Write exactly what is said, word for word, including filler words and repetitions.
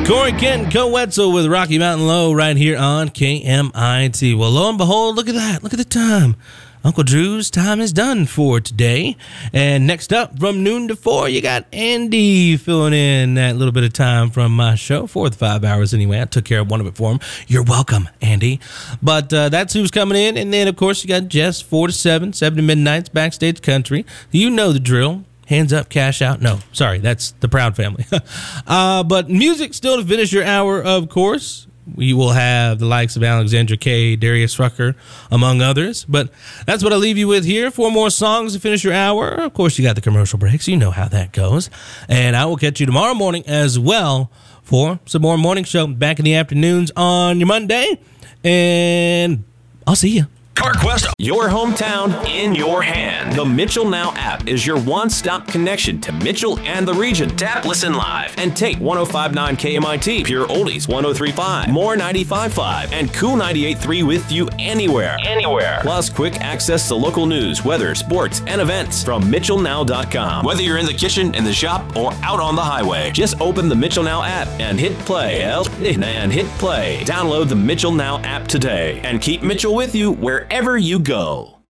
Corey Kent and Co. Wetzel with Rocky Mountain Low right here on K M I T. Well, lo and behold, look at that. Look at the time. Uncle Drew's time is done for today. And next up, from noon to four, you got Andy filling in that little bit of time from my show, four to five hours anyway. I took care of one of it for him. You're welcome, Andy. But uh, that's who's coming in. And then, of course, you got Jess, four to seven, seven to midnights, Backstage Country. You know the drill. Hands up, cash out. No, sorry, that's the Proud Family. uh, but music still to finish your hour, of course. We will have the likes of Alexandra Kay, Darius Rucker, among others. But that's what I leave you with here. Four more songs to finish your hour. Of course, you got the commercial breaks. You know how that goes. And I will catch you tomorrow morning as well for some more morning show back in the afternoons on your Monday. And I'll see you. CarQuest, your hometown in your hand. The Mitchell Now app is your one-stop connection to Mitchell and the region. Tap, listen live, and take one oh five point nine K M I T, Pure Oldies one oh three point five, More ninety-five point five, and Cool ninety-eight point three with you anywhere. Anywhere. Plus, quick access to local news, weather, sports, and events from Mitchell Now dot com. Whether you're in the kitchen, in the shop, or out on the highway, just open the Mitchell Now app and hit play. And hit play. Download the Mitchell Now app today and keep Mitchell with you wherever you go.